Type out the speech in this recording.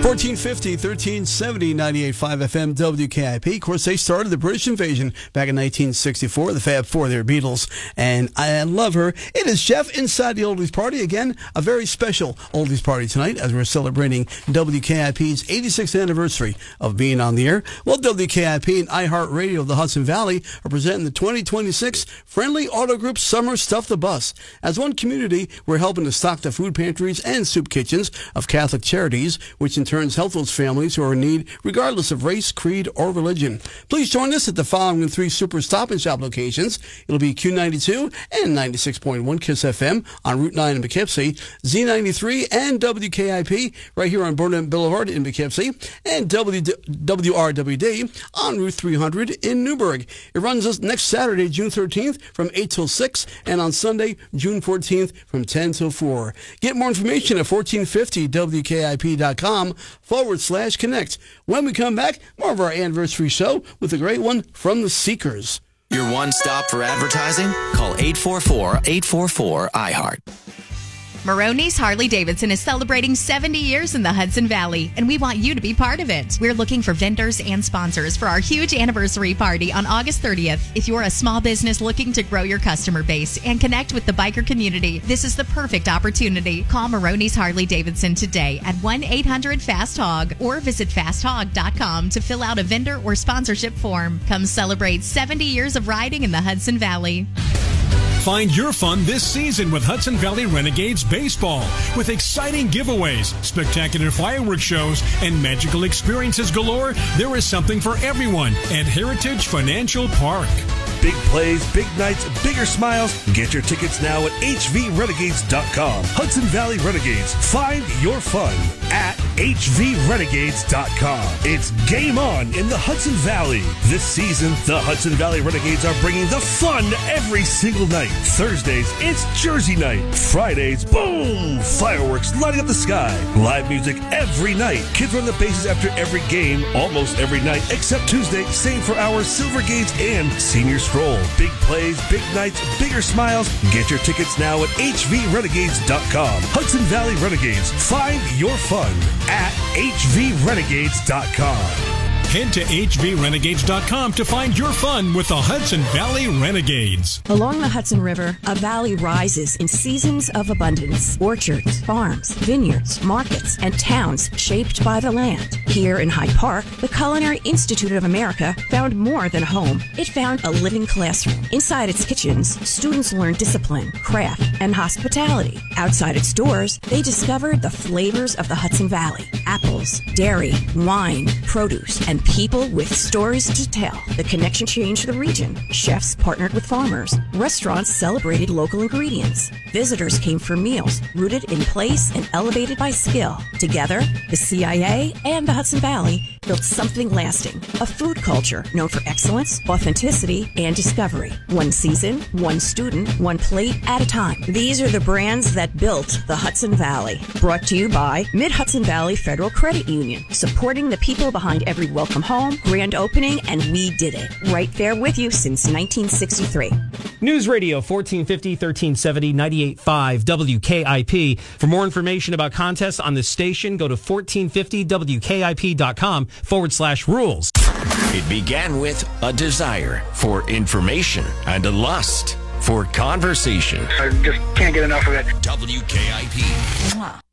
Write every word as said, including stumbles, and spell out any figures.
fourteen fifty, thirteen seventy, ninety-eight point five F M, W K I P. Of course, they started the British invasion back in nineteen sixty-four, the Fab Four, their Beatles, and I love her. It is Jeff inside the Oldies Party. Again, a very special Oldies Party tonight as we're celebrating W K I P's eighty-sixth anniversary of being on the air. Well, W K I P and iHeartRadio of the Hudson Valley are presenting the twenty twenty-six Friendly Auto Group Summer Stuff the Bus. As one community, we're helping to stock the food pantries and soup kitchens of Catholic Charities, which in turn help those families who are in need regardless of race, creed, or religion. Please join us at the following three Super Stop and Shop locations. It'll be Q ninety-two and ninety-six point one KISS F M on Route nine in Poughkeepsie, Z ninety-three and W K I P right here on Burnham Boulevard in Poughkeepsie, and W R W D on Route three hundred in Newburgh. It runs us next Saturday, June thirteenth from eight till six, and on Sunday, June fourteenth from ten till four. Get more information at fourteen fifty W K I P dot com forward slash connect. When we come back, more of our anniversary show with a great one from the Seekers. Your one stop for advertising? Call eight four four, eight four four, I heart. Maroney's Harley-Davidson is celebrating seventy years in the Hudson Valley, and we want you to be part of it. We're looking for vendors and sponsors for our huge anniversary party on August thirtieth. If you're a small business looking to grow your customer base and connect with the biker community, this is the perfect opportunity. Call Maroney's Harley-Davidson today at one eight hundred fast hog or visit fast hog dot com to fill out a vendor or sponsorship form. Come celebrate seventy years of riding in the Hudson Valley. Find your fun this season with Hudson Valley Renegades Baseball. With exciting giveaways, spectacular fireworks shows, and magical experiences galore, there is something for everyone at Heritage Financial Park. Big plays, big nights, bigger smiles. Get your tickets now at H V renegades dot com. Hudson Valley Renegades. Find your fun at H V renegades dot com. It's game on in the Hudson Valley. This season, the Hudson Valley Renegades are bringing the fun every single night. Thursdays, it's Jersey night. Fridays, boom! Fireworks lighting up the sky. Live music every night. Kids run the bases after every game, almost every night, except Tuesday. Same for our Silver Gates and Senior Stroll. Big plays, big nights, bigger smiles. Get your tickets now at H V renegades dot com. Hudson Valley Renegades. Find your fun at H V renegades dot com. Head to H V renegades dot com to find your fun with the Hudson Valley Renegades. Along the Hudson River, a valley rises in seasons of abundance. Orchards, farms, vineyards, markets, and towns shaped by the land. Here in Hyde Park, the Culinary Institute of America found more than a home. It found a living classroom. Inside its kitchens, students learned discipline, craft, and hospitality. Outside its doors, they discovered the flavors of the Hudson Valley. Apples, dairy, wine, produce, and people with stories to tell. The connection changed the region. Chefs partnered with farmers. Restaurants celebrated local ingredients. Visitors came for meals rooted in place and elevated by skill. Together, the C I A and the Hudson Valley built something lasting. A food culture known for excellence, authenticity, and discovery. One season, one student, one plate at a time. These are the brands that built the Hudson Valley. Brought to you by Mid-Hudson Valley Federal Credit Union. Supporting the people behind every welcome home, grand opening, and we did it. Right there with you since nineteen sixty-three. News Radio fourteen fifty, thirteen seventy, ninety-eight point five W K I P. For more information about contests on this station, go to fourteen fifty W K I P dot com forward slash rules. It began with a desire for information and a lust for conversation. I just can't get enough of it. W K I P. Mwah.